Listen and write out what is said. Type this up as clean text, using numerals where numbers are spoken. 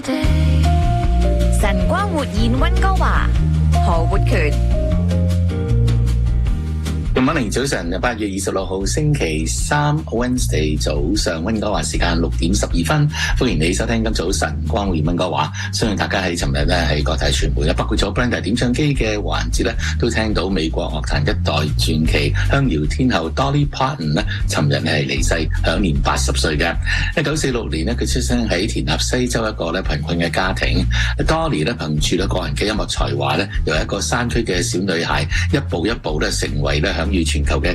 晨光活現溫哥華，何活權。 Good morning，早晨，8月26號星期三 Wednesday 早上溫哥華時間6點12分，歡迎你收聽今早晨光活現溫哥華。相信大家喺尋日咧喺各大傳媒咧，包括咗 Brenda 點唱機嘅環節咧，都聽到美國樂壇一代傳奇鄉謠天后 Dolly Parton 咧，尋日係離世，享年80歲嘅。1946年咧，佢出生喺田納西州一個咧貧困嘅家庭。Dolly 咧憑住咧個人嘅音樂才華咧，由一個山區嘅小女孩一步一步咧成為咧享譽全球嘅